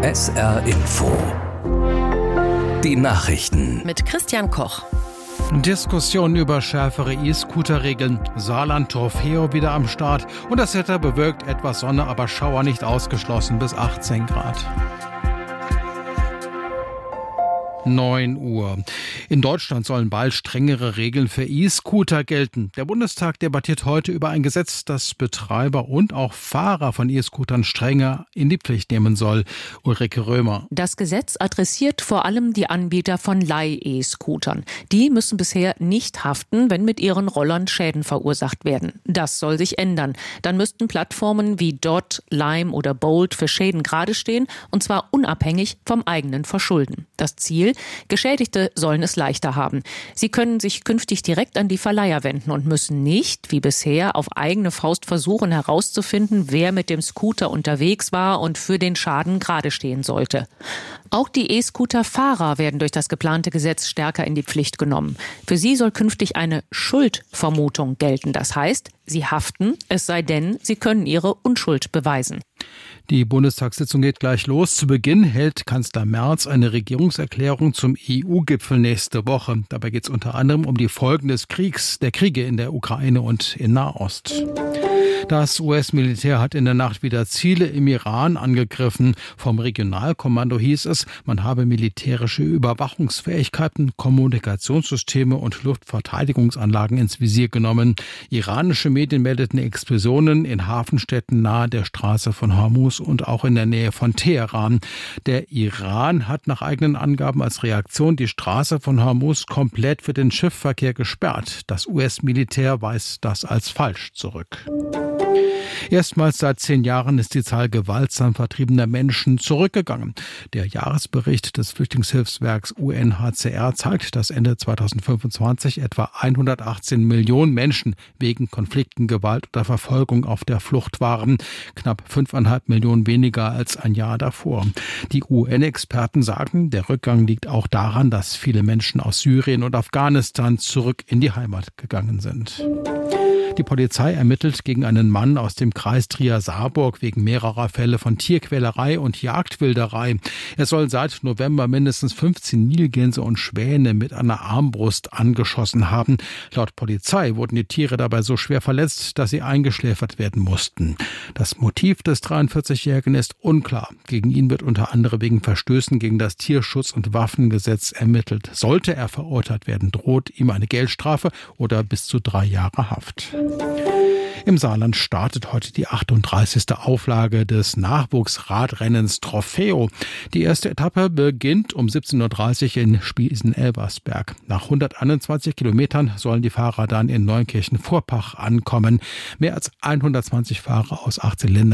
SR Info. Die Nachrichten. Mit Christian Koch. Diskussionen über schärfere E-Scooter-Regeln. Saarland Trofeo wieder am Start. Und das Wetter bewölkt, etwas Sonne, aber Schauer nicht ausgeschlossen bis 18 Grad. 9 Uhr. In Deutschland sollen bald strengere Regeln für E-Scooter gelten. Der Bundestag debattiert heute über ein Gesetz, das Betreiber und auch Fahrer von E-Scootern strenger in die Pflicht nehmen soll. Ulrike Römer. Das Gesetz adressiert vor allem die Anbieter von Leih-E-Scootern. Die müssen bisher nicht haften, wenn mit ihren Rollern Schäden verursacht werden. Das soll sich ändern. Dann müssten Plattformen wie Dot, Lime oder Bolt für Schäden gerade stehen, und zwar unabhängig vom eigenen Verschulden. Das Ziel: Geschädigte sollen es leichter haben. Sie können sich künftig direkt an die Verleiher wenden und müssen nicht, wie bisher, auf eigene Faust versuchen herauszufinden, wer mit dem Scooter unterwegs war und für den Schaden gerade stehen sollte. Auch die E-Scooter-Fahrer werden durch das geplante Gesetz stärker in die Pflicht genommen. Für sie soll künftig eine Schuldvermutung gelten. Das heißt, sie haften, es sei denn, sie können ihre Unschuld beweisen. Die Bundestagssitzung geht gleich los. Zu Beginn hält Kanzler Merz eine Regierungserklärung zum EU-Gipfel nächste Woche. Dabei geht es unter anderem um die Folgen der Kriege in der Ukraine und in Nahost. Das US-Militär hat in der Nacht wieder Ziele im Iran angegriffen. Vom Regionalkommando hieß es, man habe militärische Überwachungsfähigkeiten, Kommunikationssysteme und Luftverteidigungsanlagen ins Visier genommen. Iranische Medien meldeten Explosionen in Hafenstädten nahe der Straße von Hormuz und auch in der Nähe von Teheran. Der Iran hat nach eigenen Angaben als Reaktion die Straße von Hormuz komplett für den Schiffsverkehr gesperrt. Das US-Militär weist das als falsch zurück. Erstmals seit 10 Jahren ist die Zahl gewaltsam vertriebener Menschen zurückgegangen. Der Jahresbericht des Flüchtlingshilfswerks UNHCR zeigt, dass Ende 2025 etwa 118 Millionen Menschen wegen Konflikten, Gewalt oder Verfolgung auf der Flucht waren. Knapp 5,5 Millionen weniger als ein Jahr davor. Die UN-Experten sagen, der Rückgang liegt auch daran, dass viele Menschen aus Syrien und Afghanistan zurück in die Heimat gegangen sind. Die Polizei ermittelt gegen einen Mann aus dem Kreis Trier-Saarburg wegen mehrerer Fälle von Tierquälerei und Jagdwilderei. Er soll seit November mindestens 15 Nilgänse und Schwäne mit einer Armbrust angeschossen haben. Laut Polizei wurden die Tiere dabei so schwer verletzt, dass sie eingeschläfert werden mussten. Das Motiv des 43-Jährigen ist unklar. Gegen ihn wird unter anderem wegen Verstößen gegen das Tierschutz- und Waffengesetz ermittelt. Sollte er verurteilt werden, droht ihm eine Geldstrafe oder bis zu 3 Jahre Haft. Im Saarland startet heute die 38. Auflage des Nachwuchsradrennens Trofeo. Die erste Etappe beginnt um 17.30 Uhr in Spiesen-Elversberg. Nach 121 Kilometern sollen die Fahrer dann in Neunkirchen-Vorpach ankommen. Mehr als 120 Fahrer aus 18 Ländern